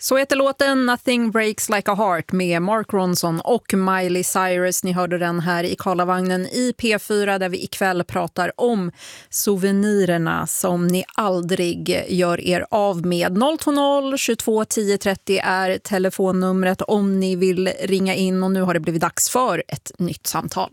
Så heter låten Nothing Breaks Like a Heart med Mark Ronson och Miley Cyrus. Ni hörde den här i Karlavagnen i P4 där vi ikväll pratar om souvenirerna som ni aldrig gör er av med. 020 22 10 30 är telefonnumret om ni vill ringa in, och nu har det blivit dags för ett nytt samtal.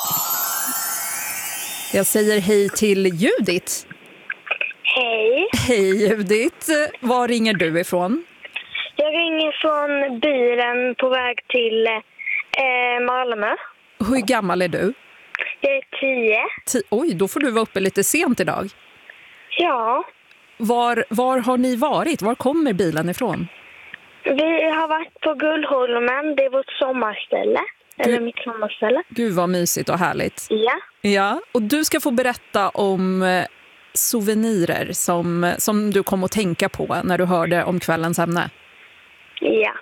Jag säger hej till Judith. Hej. Hej Judith. Var ringer du ifrån? Jag ringer från bilen på väg till Malmö. Hur gammal är du? Jag är 10. Oj, då får du vara uppe lite sent idag. Ja. Var har ni varit? Var kommer bilen ifrån? Vi har varit på Gullholmen. Det är vårt sommarställe. Eller mitt sommarställe. Gud vad mysigt och härligt. Ja. Ja, och du ska få berätta om souvenirer som du kom att tänka på när du hörde om kvällens ämne. Ja.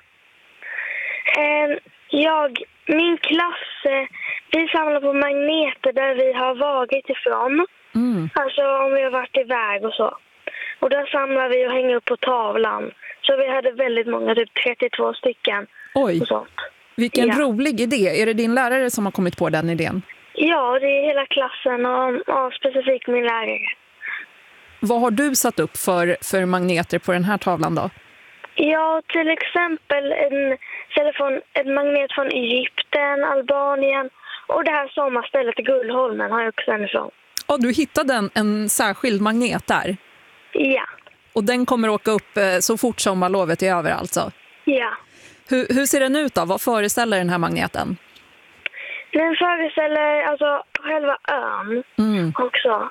Min klass, vi samlar på magneter där vi har varit ifrån. Alltså om vi har varit iväg och så. Och där samlar vi och hänger upp på tavlan. Så vi hade väldigt många, typ 32 stycken. Oj, och sånt. Vilken rolig idé. Är det din lärare som har kommit på den idén? Ja, det är hela klassen och specifikt min lärare. Vad har du satt upp för magneter på den här tavlan då? Ja, till exempel en magnet från Egypten, Albanien och det här sommarstället i Gullholmen har jag också en ifrån. Ja, du hittade en särskild magnet där? Ja. Och den kommer åka upp så fort sommarlovet är över alltså? Ja. Hur ser den ut då? Vad föreställer den här magneten? Den föreställer alltså själva ön också.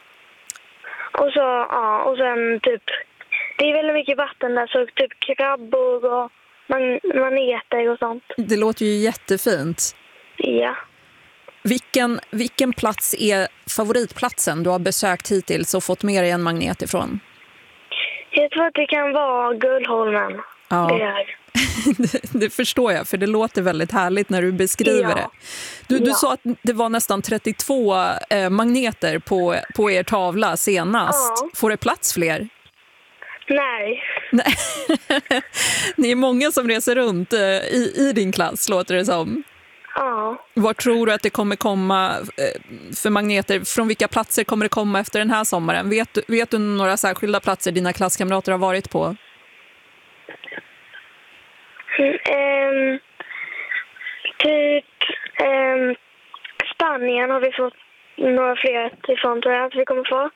Och sen typ, det är väldigt mycket vatten där, så typ krabbor och maneter och sånt. Det låter ju jättefint. Ja. Vilken plats är favoritplatsen du har besökt hittills och fått med dig en magnet ifrån? Jag tror att det kan vara Gullholmen. Ja. Det förstår jag, för det låter väldigt härligt när du beskriver det. Du sa att det var nästan 32 magneter på er tavla senast. Ja. Får det plats fler? Nej. Ni är många som reser runt i din klass, låter det som. Ja. Var tror du att det kommer komma för magneter? Från vilka platser kommer det komma efter den här sommaren? Vet du några särskilda platser dina klasskamrater har varit på? Spanien har vi fått några fler ifrån, tror jag att vi kommer få.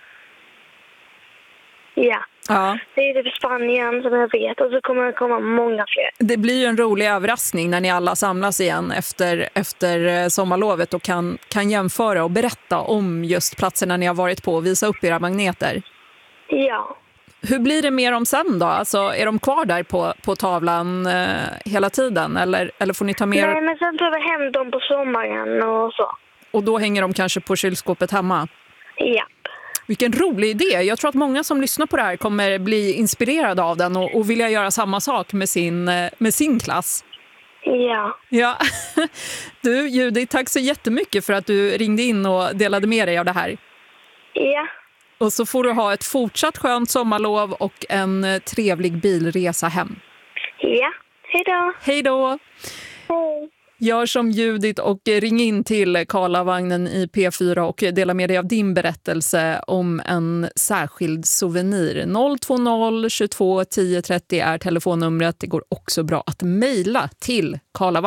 Ja. Det är typ Spanien som jag vet, och så kommer det komma många fler. Det blir ju en rolig överraskning när ni alla samlas igen efter sommarlovet och kan jämföra och berätta om just platserna ni har varit på och visa upp era magneter. Ja. Hur blir det med dem sen då? Alltså, är de kvar där på tavlan hela tiden? Eller får ni ta med? Nej, men sen tar vi hem dem på sommaren och så. Och då hänger de kanske på kylskåpet hemma? Ja. Vilken rolig idé. Jag tror att många som lyssnar på det här kommer bli inspirerade av den och vilja göra samma sak med sin klass. Ja. Ja. Du, Judith, tack så jättemycket för att du ringde in och delade med dig av det här. Ja. Och så får du ha ett fortsatt skönt sommarlov och en trevlig bilresa hem. Ja, hej då. Hej då. Hej. Gör som Judith och ring in till Karlavagnen i P4 och dela med dig av din berättelse om en särskild souvenir. 020 22 10 30 är telefonnumret. Det går också bra att mejla till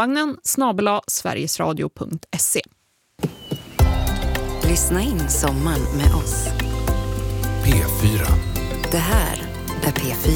karlavagnen@sverigesradio.se. Lyssna in sommaren med oss. P4. Det här är P4.